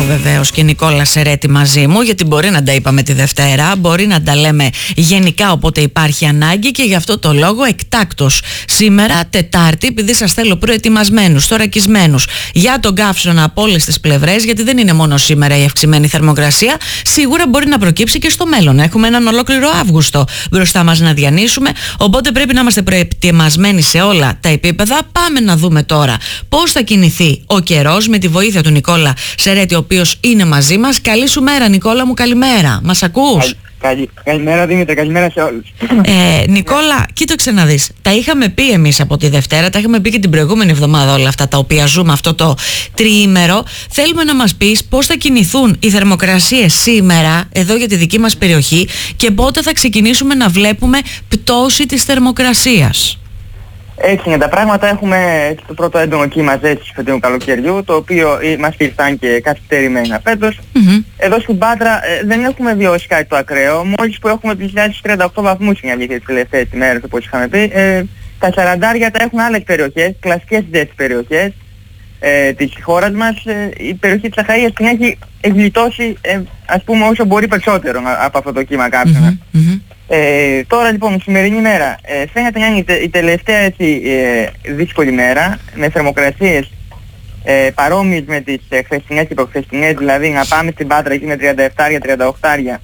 βεβαίως και Νικόλα Σερέτη μαζί μου, γιατί μπορεί να τα είπαμε τη Δευτέρα, μπορεί να τα λέμε γενικά όποτε υπάρχει ανάγκη, και γι' αυτό το λόγο εκτάκτος σήμερα Τετάρτη, επειδή σας θέλω προετοιμασμένους, θωρακισμένους για τον καύσωνα από όλες τις πλευρές, γιατί δεν είναι μόνο σήμερα η αυξημένη θερμοκρασία, σίγουρα μπορεί να προκύψει και στο μέλλον. Έχουμε έναν ολόκληρο Αύγουστο μπροστά μας να διανύσουμε, οπότε πρέπει να είμαστε προετοιμασμένοι σε όλα τα επίπεδα. Πάμε να δούμε τώρα πώς θα κινηθεί ο καιρός με τη βοήθεια του Νικόλα Σερέτη, ο οποίος είναι μαζί μας. Καλή σου μέρα, Νικόλα μου, καλημέρα. Μας ακούς? Καλημέρα Δήμητρα, καλημέρα σε όλους. Νικόλα, κοίταξε να δεις. Τα είχαμε πει εμείς από τη Δευτέρα, τα είχαμε πει και την προηγούμενη εβδομάδα όλα αυτά τα οποία ζούμε αυτό το τριήμερο. Θέλουμε να μας πεις πώς θα κινηθούν οι θερμοκρασίες σήμερα εδώ για τη δική μας περιοχή και πότε θα ξεκινήσουμε να βλέπουμε πτώση της θερμοκρασίας. Έτσι είναι τα πράγματα. Έχουμε το πρώτο έντονο κύμα ζέστης του φετινού καλοκαιριού, το οποίο μας ήρθαν και καθυστερημένα φέτος. Εδώ στην Πάτρα δεν έχουμε βιώσει κάτι το ακραίο. Μόλις που έχουμε πλησιάσει 38 βαθμούς είναι αλήθεια τις τελευταίες ημέρες, όπως είχαμε πει. Τα 40 τα έχουν άλλες περιοχές, κλασικές ζέστης περιοχές της χώρας μας. Η περιοχή της Αχαΐας την έχει γλιτώσει ας πούμε όσο μπορεί περισσότερο από αυτό το κύμα κάψωνα. Τώρα λοιπόν, η σημερινή μέρα φαίνεται να είναι η τελευταία έτσι, δύσκολη μέρα, με θερμοκρασίες παρόμοιες με τις χθεσινές και προχθεσινές, δηλαδή να πάμε στην Πάτρα εκεί με 37-38,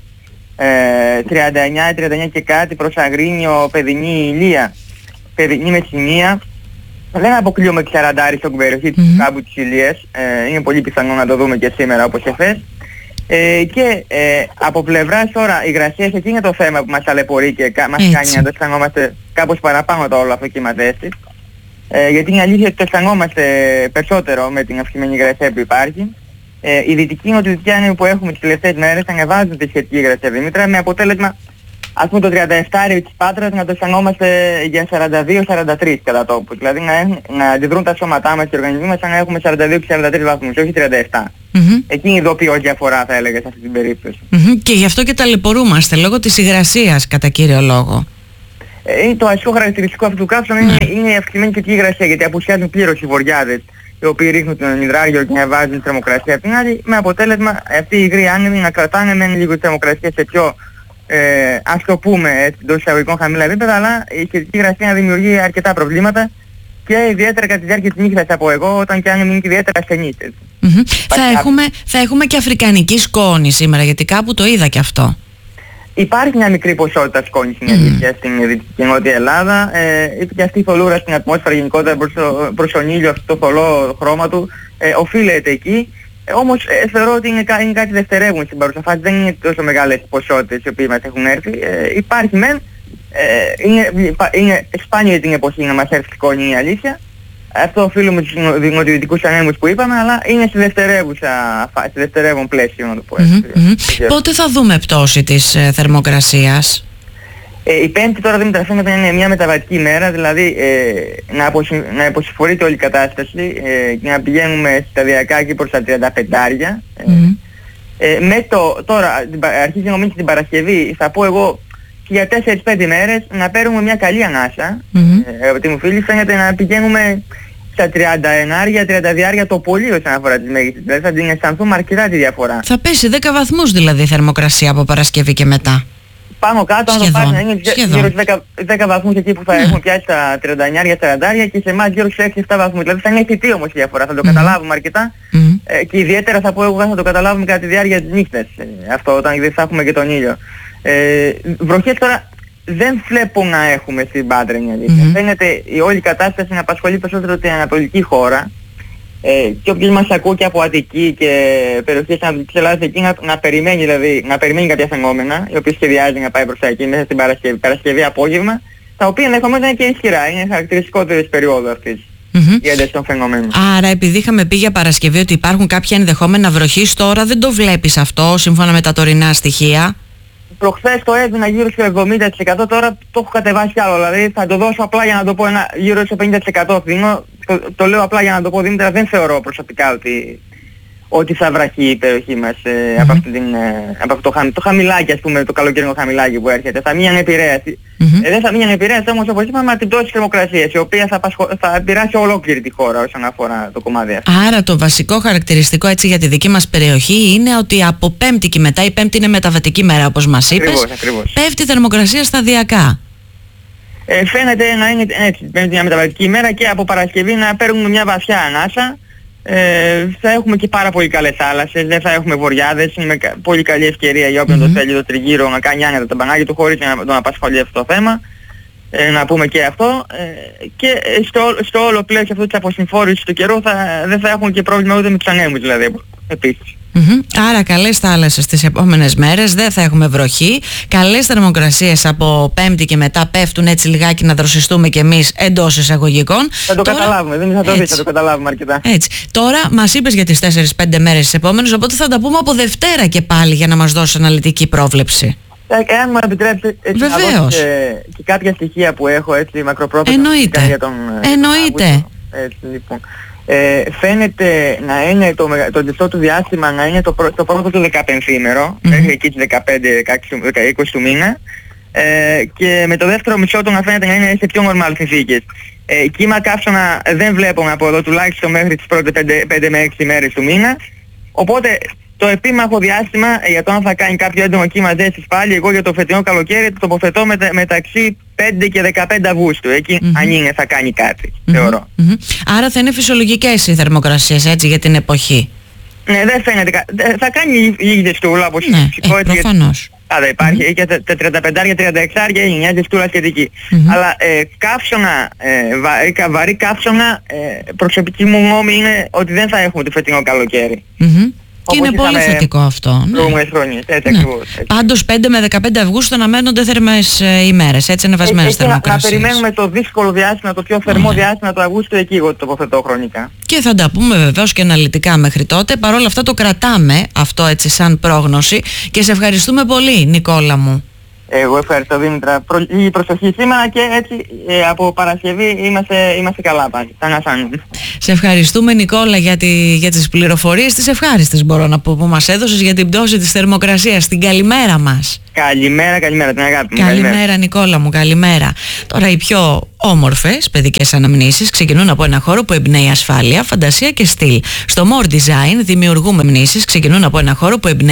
39 και κάτι προς Αγρίνιο, Παιδινή, Ηλία, Παιδινή Μεσσηνία. Δεν αποκλείουμε και 40 στην περιοχή του κάμπου της Ηλίας, είναι πολύ πιθανό να το δούμε και σήμερα όπως εχθές. Και από πλευράς τώρα υγρασίας, εκεί είναι το θέμα που μας ταλαιπωρεί και μας κάνει να το αισθανόμαστε κάπως παραπάνω το όλο αυτό κύμα ζέστης. Γιατί είναι αλήθεια ότι το αισθανόμαστε περισσότερο με την αυξημένη υγρασία που υπάρχει. Η δυτική νοτιοδυτική άνεμη που έχουμε τις τελευταίες μέρες ανεβάζουν τη σχετική υγρασία, Δημήτρα, με αποτέλεσμα ας πούμε το 37 της Πάτρας να το αισθανόμαστε για 42-43 κατά τόπους. Δηλαδή να αντιδρούν τα σώματά μας και οι οργανισμοί μας σαν να έχουμε 42-43 βαθμούς, όχι 37. Εκείνη η ειδοποιώς διαφορά θα έλεγα σε αυτή την περίπτωση. Και γι' αυτό και ταλαιπωρούμαστε λόγω της υγρασίας κατά κύριο λόγο. Το αρχικό χαρακτηριστικό αυτού του καύσωνα είναι η αυξημένη και υγρασία, γιατί απουσιάζουν πλήρως οι βοριάδες, οι οποίοι ρίχνουν τον υδράργυρο και ανεβάζουν τη θερμοκρασία απ' την άλλη, με αποτέλεσμα αυτοί οι υγροί άνεμοι να κρατάνε μεν λίγο τη θερμοκρασία σε πιο ας το πούμε εντός εισαγωγικών χαμηλά επίπεδα, αλλά η σχετική υγρασία να δημιουργεί αρκετά προβλήματα και ιδιαίτερα κατά τη διάρκεια της νύχτας από εγώ, όταν και αν είναι και ιδιαίτερα ασθενείς. Θα έχουμε και αφρικανική σκόνη σήμερα, γιατί κάπου το είδα και αυτό. Υπάρχει μια μικρή ποσότητα σκόνης στην αλήθεια στην Δυτική και Νότια Ελλάδα. Και αυτή η θολούρα στην ατμόσφαιρα γενικότερα προς τον ήλιο, αυτό το θολό χρώμα του, οφείλεται εκεί. Όμως θεωρώ ότι είναι κάτι δευτερεύον στην παρούσα φάση, δεν είναι τόσο μεγάλες ποσότητες οι οποίες μας έχουν έρθει. Υπάρχει μεν, είναι σπάνιο την εποχή να μας έρθει σκόνη, η αλήθεια. Αυτό οφείλουμε στους νοτιοδυτικούς ανέμους που είπαμε, αλλά είναι στη δευτερεύον πλαίσιο, να το πω έτσι. Πότε θα δούμε πτώση της θερμοκρασίας? Η Πέμπτη τώρα δεν φαίνεται να είναι μια μεταβατική ημέρα, δηλαδή να υποσυμφορείται όλη η κατάσταση και να πηγαίνουμε σταδιακά εκεί προς τα 35. Τώρα αρχίζει νομίζω την Παρασκευή, θα πω εγώ για 4-5 μέρες να παίρνουμε μια καλή ανάσα. Αγαπητοί μου φίλοι, φαίνεται να πηγαίνουμε στα 31-32 το πολύ όσον αφορά τις μέγιστες. Δηλαδή θα την αισθανθούμε αρκετά τη διαφορά. Θα πέσει 10 βαθμούς δηλαδή η θερμοκρασία από Παρασκευή και μετά. Πάνω κάτω, αν το πάρει να είναι γύρω στους 10 βαθμούς εκεί που θα έχουμε πιάσει τα 39-40 και σε εμάς γύρω στους 6-7 βαθμούς. Δηλαδή θα είναι αισθητή όμως η διαφορά, θα το καταλάβουμε αρκετά και ιδιαίτερα θα πω εγώ θα το καταλάβουμε κατά τη διάρκεια της νύχτας. Αυτό όταν δεν θα έχουμε και τον ήλιο. Βροχές τώρα δεν βλέπω να έχουμε στην Πάτρα, είναι αλήθεια. Φαίνεται η όλη κατάσταση να απασχολεί περισσότερο την ανατολική χώρα. Και όποιος μας ακούει και από Αττική και περιοχές της Ανατολικής Ελλάδας εκεί να περιμένει, δηλαδή να περιμένει κάποια φαινόμενα, οι οποίοι σχεδιάζει να πάει προς τα εκεί μέσα στην Παρασκευή απόγευμα, τα οποία ενδεχομένως είναι και ισχυρά, είναι χαρακτηριστικότερη της περίοδου αυτής η ένταση των φαινομένων. Άρα επειδή είχαμε πει για Παρασκευή ότι υπάρχουν κάποια ενδεχόμενα βροχής, τώρα δεν το βλέπεις αυτό σύμφωνα με τα τωρινά στοιχεία? Προχθές το έδινα γύρω στο 70%, τώρα το έχω κατεβάσει άλλο, δηλαδή θα το δώσω απλά για να το πω γύρω στο 50% δίνω. Το λέω απλά για να το πω, Δήμητρα, δεν θεωρώ προσωπικά ότι θα βραχεί η περιοχή μας από το χαμηλάκι, ας πούμε, το καλοκαιρινό χαμηλάκι που έρχεται. Θα μείνει ανεπηρέαστη. Δεν θα μείνει ανεπηρέαστη όμως, όπως είπαμε, από την πτώση της θερμοκρασίας, η οποία θα επηρεάσει ολόκληρη τη χώρα όσον αφορά το κομμάτι αυτό. Άρα το βασικό χαρακτηριστικό έτσι για τη δική μας περιοχή είναι ότι από Πέμπτη και μετά, η Πέμπτη είναι μεταβατική μέρα όπως μας είπες, πέφτει η θερμοκρασία σταδιακά. Φαίνεται να είναι έτσι, Πέμπτη μια μεταβατική ημέρα και από Παρασκευή να παίρνουμε μια βαθιά ανάσα. Θα έχουμε και πάρα πολύ καλές θάλασσες, δεν θα έχουμε βοριάδες, είναι πολύ καλή ευκαιρία για όποιον το θέλει το τριγύρο να κάνει άνετα τα μπανάκια του χωρίς να τον απασχολεί αυτό το θέμα. Να πούμε και αυτό, και στο όλο πλαίσιο αυτό της αποσυμφόρησης του καιρού δεν θα έχουν και πρόβλημα ούτε με τους ανέμους δηλαδή επίσης. Άρα καλές θάλασσες τις επόμενες μέρες, δεν θα έχουμε βροχή, καλές θερμοκρασίες από Πέμπτη και μετά πέφτουν έτσι λιγάκι να δροσιστούμε κι εμείς εντός εισαγωγικών. Θα το καταλάβουμε, δεν θα το δεις, θα το καταλάβουμε αρκετά. Έτσι. Τώρα μας είπες για τις 4-5 μέρες τις επόμενες, οπότε θα τα πούμε από Δευτέρα και πάλι για να μας δώσει αναλυτική πρόβλεψη. Εάν μου επιτρέψετε έτσι, να δώσω και κάποια στοιχεία που έχω έτσι μακροπρόθεσμα για τον Εννοείται. Έτσι, λοιπόν. Φαίνεται να είναι το διστό του διάστημα να είναι το πρώτο του 15ήμερο, μέχρι εκεί τις 15-20 του μήνα, και με το δεύτερο μισό του να φαίνεται να είναι σε πιο normal συνθήκες. Κύμα καύσωνα δεν βλέπουμε από εδώ τουλάχιστον μέχρι τις πρώτες 5 με 6 μέρες του μήνα, οπότε το επίμαχο διάστημα για το αν θα κάνει κάποιο έντονο κύμα ζέστης πάλι, εγώ για το φετινό καλοκαίρι το τοποθετώ μεταξύ 5 και 15 Αυγούστου. Εκεί αν είναι θα κάνει κάτι, θεωρώ. Άρα θα είναι φυσιολογικές οι θερμοκρασίες έτσι για την εποχή. Ναι, δεν φαίνεται. Θα κάνει λίγη ζεστούλα όπως προφανώς. Άρα υπάρχει και τα 35-36 είναι μια ζεστούλα σχετική. Αλλά καύσωνα, βαρύ καύσωνα, προσωπική μου γνώμη είναι ότι δεν θα έχουμε το φετινό καλοκαίρι. Και είναι πολύ θετικό αυτό. Πάντως 5 με 15 Αυγούστου αναμένονται θερμές ημέρες, έτσι ανεβασμένες θερμοκρασίες. Να περιμένουμε το δύσκολο διάστημα, το πιο θερμό διάστημα του Αυγούστου, εκεί εγώ το τοποθετώ χρονικά. Και θα τα πούμε βεβαίως και αναλυτικά μέχρι τότε. Παρ' όλα αυτά το κρατάμε αυτό έτσι σαν πρόγνωση και σε ευχαριστούμε πολύ, Νικόλα μου. Εγώ ευχαριστώ, Δήμητρα. Λίγη προσοχή σήμερα και έτσι από Παρασκευή είμαστε καλά πάλι. Σε ευχαριστούμε, Νικόλα, για τις πληροφορίες, τις ευχάριστες μπορώ να πω, που μας έδωσες για την πτώση της θερμοκρασίας. Την καλημέρα μας. Καλημέρα, την αγάπη μου. Καλημέρα, Νικόλα μου, καλημέρα. Τώρα οι πιο όμορφες παιδικές αναμνήσεις ξεκινούν από ένα χώρο που εμπνέει ασφάλεια, φαντασία και στυλ. Στο More Design δημιουργούμε μνήσεις, ξεκινούν από ένα χώρο που εμπνέει